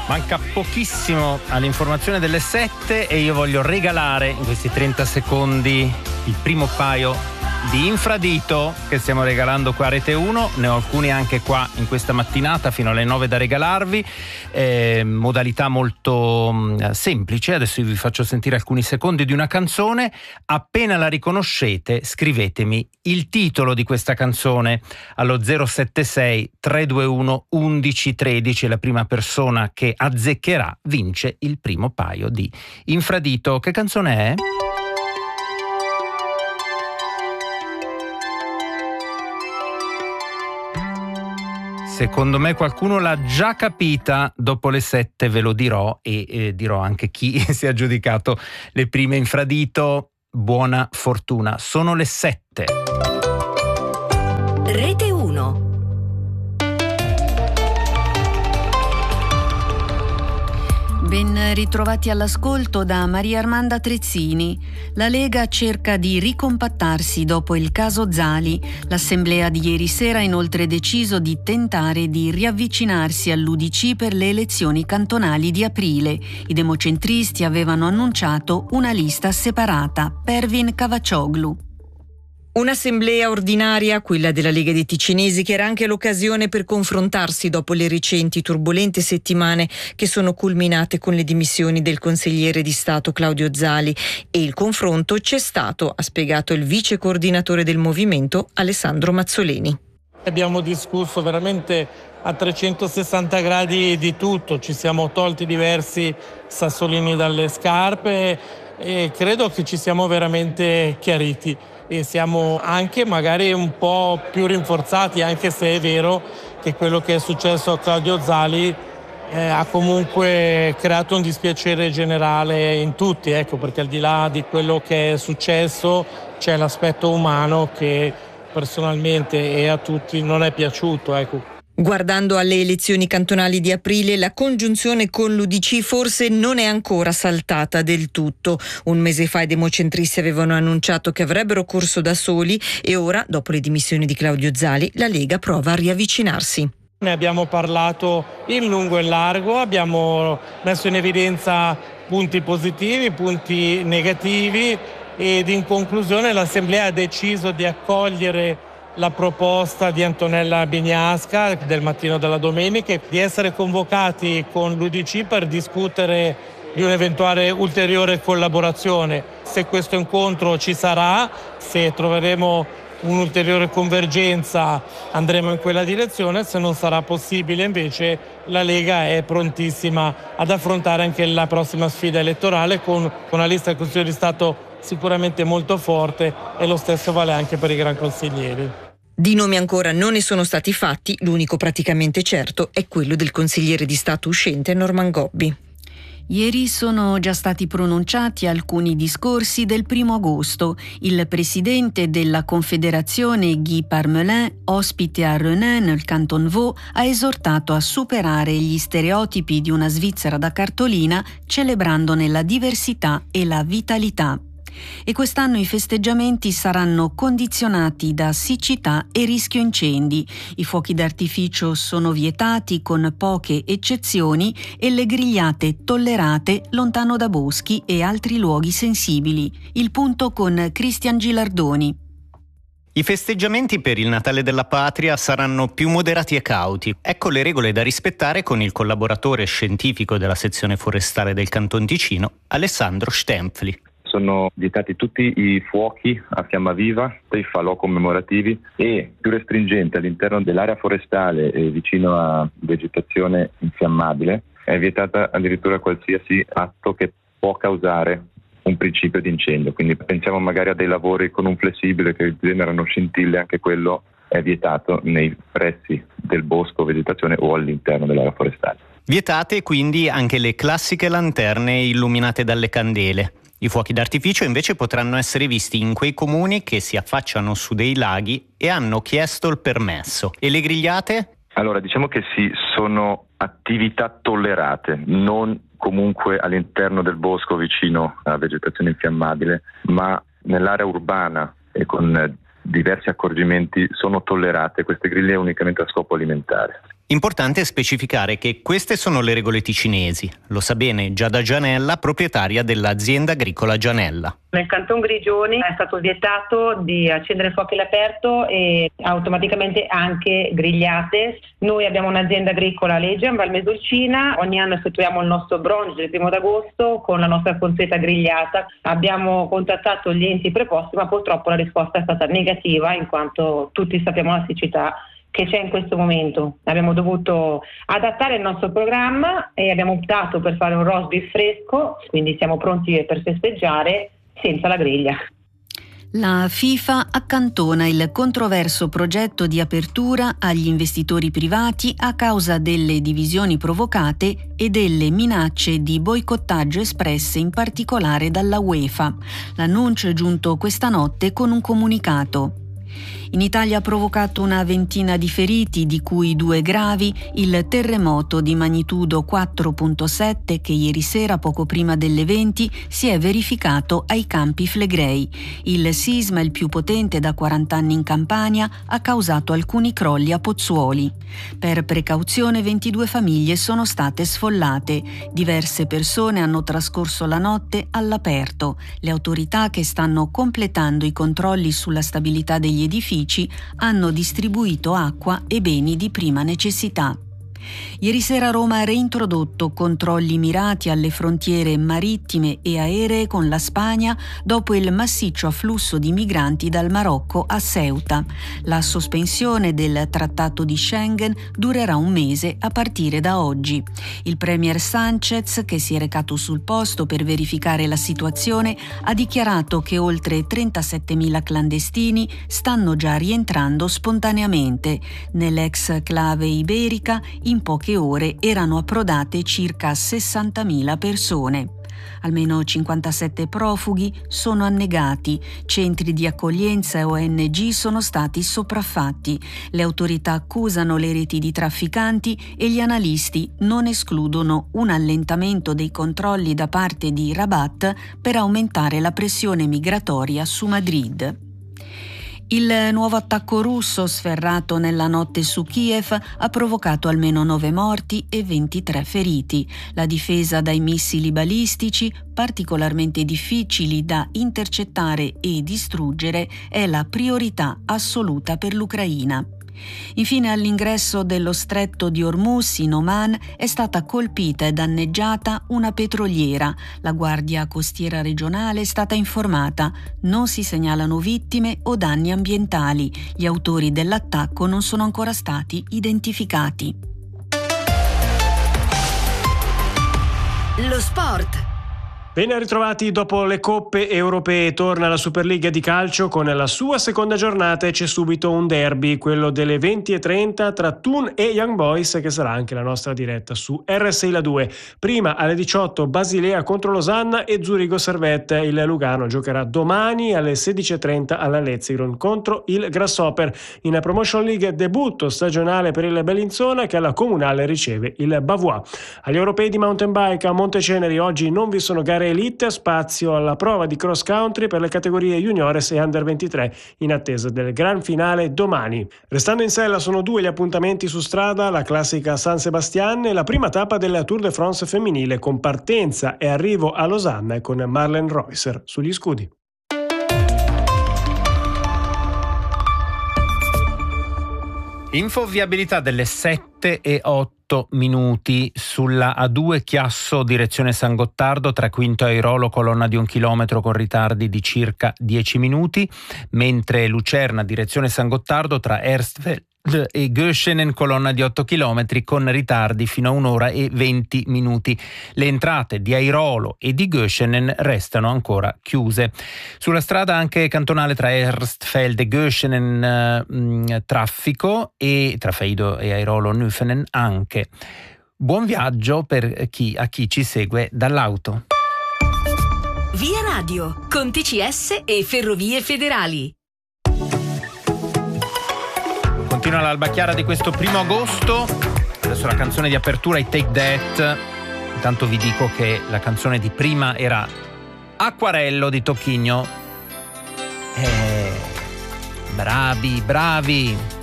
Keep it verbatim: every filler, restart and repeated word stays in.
Manca pochissimo all'informazione delle sette e io voglio regalare in questi trenta secondi il primo paio di infradito che stiamo regalando qua a Rete uno. Ne ho alcuni anche qua in questa mattinata fino alle nove da regalarvi, eh, modalità molto mh, semplice. Adesso vi faccio sentire alcuni secondi di una canzone. Appena la riconoscete scrivetemi il titolo di questa canzone allo zero sette sei tre due uno undici tredici. La prima persona che azzeccherà vince il primo paio di infradito. Che canzone è? Secondo me qualcuno l'ha già capita. Dopo le sette ve lo dirò e eh, dirò anche chi si è aggiudicato le prime infradito. Buona fortuna. Sono le sette. Rete uno. Ben ritrovati all'ascolto da Maria Armanda Trezzini. La Lega cerca di ricompattarsi dopo il caso Zali. L'assemblea di ieri sera ha inoltre deciso di tentare di riavvicinarsi all'U D C per le elezioni cantonali di aprile. I democentristi avevano annunciato una lista separata. Pervin Cavaccioglu. Un'assemblea ordinaria, quella della Lega dei Ticinesi, che era anche l'occasione per confrontarsi dopo le recenti turbolente settimane che sono culminate con le dimissioni del consigliere di Stato Claudio Zali. E il confronto c'è stato, ha spiegato il vice coordinatore del movimento Alessandro Mazzoleni. Abbiamo discusso veramente a trecentosessanta gradi di tutto, ci siamo tolti diversi sassolini dalle scarpe e credo che ci siamo veramente chiariti. E siamo anche magari un po' più rinforzati, anche se è vero che quello che è successo a Claudio Zali eh, ha comunque creato un dispiacere generale in tutti, ecco, perché al di là di quello che è successo c'è l'aspetto umano che personalmente e a tutti non è piaciuto, ecco. Guardando alle elezioni cantonali di aprile, la congiunzione con l'U D C forse non è ancora saltata del tutto. Un mese fa i democentristi avevano annunciato che avrebbero corso da soli e ora, dopo le dimissioni di Claudio Zali, la Lega prova a riavvicinarsi. Ne abbiamo parlato in lungo e in largo, abbiamo messo in evidenza punti positivi, punti negativi ed in conclusione l'Assemblea ha deciso di accogliere la proposta di Antonella Bignasca del Mattino della Domenica di essere convocati con l'U D C per discutere di un'eventuale ulteriore collaborazione. Se questo incontro ci sarà, se troveremo un'ulteriore convergenza andremo in quella direzione, se non sarà possibile invece la Lega è prontissima ad affrontare anche la prossima sfida elettorale con una lista del Consiglio di Stato sicuramente molto forte e lo stesso vale anche per i gran consiglieri. Di nomi ancora non ne sono stati fatti, l'unico praticamente certo è quello del consigliere di Stato uscente Norman Gobbi. Ieri sono già stati pronunciati alcuni discorsi del primo agosto. Il presidente della Confederazione Guy Parmelin, ospite a Renan nel Canton Vaud, ha esortato a superare gli stereotipi di una Svizzera da cartolina, celebrandone la diversità e la vitalità. E quest'anno i festeggiamenti saranno condizionati da siccità e rischio incendi. I fuochi d'artificio sono vietati con poche eccezioni e le grigliate tollerate lontano da boschi e altri luoghi sensibili. Il punto con Cristian Gilardoni. I festeggiamenti per il Natale della Patria saranno più moderati e cauti. Ecco le regole da rispettare con il collaboratore scientifico della sezione forestale del Canton Ticino, Alessandro Stempfli. Sono vietati tutti i fuochi a fiamma viva, i falò commemorativi e più restringente all'interno dell'area forestale e vicino a vegetazione infiammabile è vietata addirittura qualsiasi atto che può causare un principio di incendio. Quindi pensiamo magari a dei lavori con un flessibile che generano scintille, anche quello è vietato nei pressi del bosco, vegetazione o all'interno dell'area forestale. Vietate quindi anche le classiche lanterne illuminate dalle candele. I fuochi d'artificio invece potranno essere visti in quei comuni che si affacciano su dei laghi e hanno chiesto il permesso. E le grigliate? Allora, diciamo che sì, sono attività tollerate, non comunque all'interno del bosco vicino a vegetazione infiammabile, ma nell'area urbana e con diversi accorgimenti sono tollerate queste griglie unicamente a scopo alimentare. Importante specificare che queste sono le regole ticinesi, lo sa bene Giada Gianella, proprietaria dell'azienda agricola Gianella. Nel Canton Grigioni è stato vietato di accendere fuochi all'aperto e automaticamente anche grigliate. Noi abbiamo un'azienda agricola a Leggia, in Val Mesolcina, ogni anno effettuiamo il nostro brunch del primo d'agosto con la nostra consueta grigliata. Abbiamo contattato gli enti preposti, ma purtroppo la risposta è stata negativa, in quanto tutti sappiamo la siccità che c'è in questo momento. Abbiamo dovuto adattare il nostro programma e abbiamo optato per fare un roast beef fresco, quindi siamo pronti per festeggiare senza la griglia. La FIFA accantona il controverso progetto di apertura agli investitori privati a causa delle divisioni provocate e delle minacce di boicottaggio espresse in particolare dalla UEFA. L'annuncio è giunto questa notte con un comunicato. In Italia ha provocato una ventina di feriti, di cui due gravi, il terremoto di magnitudo quattro virgola sette che ieri sera, poco prima delle venti, si è verificato ai Campi Flegrei. Il sisma, il più potente da quaranta anni in Campania, ha causato alcuni crolli a Pozzuoli. Per precauzione ventidue famiglie sono state sfollate. Diverse persone hanno trascorso la notte all'aperto. Le autorità, che stanno completando i controlli sulla stabilità degli edifici, hanno distribuito acqua e beni di prima necessità. Ieri sera Roma ha reintrodotto controlli mirati alle frontiere marittime e aeree con la Spagna dopo il massiccio afflusso di migranti dal Marocco a Ceuta. La sospensione del trattato di Schengen durerà un mese a partire da oggi. Il premier Sánchez, che si è recato sul posto per verificare la situazione, ha dichiarato che oltre trentasettemila clandestini stanno già rientrando spontaneamente. Nell'ex clave iberica in poche ore erano approdate circa sessantamila persone. Almeno cinquantasette profughi sono annegati, centri di accoglienza e O N G sono stati sopraffatti. Le autorità accusano le reti di trafficanti e gli analisti non escludono un allentamento dei controlli da parte di Rabat per aumentare la pressione migratoria su Madrid. Il nuovo attacco russo sferrato nella notte su Kiev ha provocato almeno nove morti e ventitré feriti. La difesa dai missili balistici, particolarmente difficili da intercettare e distruggere, è la priorità assoluta per l'Ucraina. Infine, all'ingresso dello stretto di Hormuz in Oman è stata colpita e danneggiata una petroliera. La Guardia Costiera regionale è stata informata. Non si segnalano vittime o danni ambientali. Gli autori dell'attacco non sono ancora stati identificati. Lo sport. Ben ritrovati dopo le coppe europee. Torna la Superliga di calcio con la sua seconda giornata e c'è subito un derby, quello delle venti e trenta tra Thun e Young Boys, che sarà anche la nostra diretta su R sei La due. Prima alle diciotto Basilea contro Losanna e Zurigo Servette. Il Lugano giocherà domani alle sedici e trenta alla Letzigrund contro il Grasshopper. In Promotion League debutto stagionale per il Bellinzona, che alla Comunale riceve il Bavois. Agli europei di mountain bike a Monteceneri oggi non vi sono gare elite, spazio alla prova di cross country per le categorie juniores e under ventitré in attesa del gran finale domani. Restando in sella sono due gli appuntamenti su strada, la classica San Sebastian e la prima tappa della Tour de France femminile con partenza e arrivo a Losanna e con Marlen Reusser sugli scudi. Info viabilità delle sette e otto minuti sulla A due Chiasso direzione San Gottardo tra Quinto Airolo, colonna di un chilometro con ritardi di circa dieci minuti, mentre Lucerna direzione San Gottardo tra Erstfeld e Göschenen, colonna di otto chilometri con ritardi fino a un'ora e venti minuti. Le entrate di Airolo e di Göschenen restano ancora chiuse. Sulla strada anche cantonale tra Erstfeld e Göschenen eh, traffico, e tra Feido e Airolo Nüfenen anche. Buon viaggio per chi, a chi ci segue dall'auto. Via Radio con T C S e Ferrovie Federali. Continua l'alba chiara di questo primo agosto. Adesso la canzone di apertura, i Take That. Intanto vi dico che la canzone di prima era Acquarello di Tocchigno. Eh, bravi, bravi.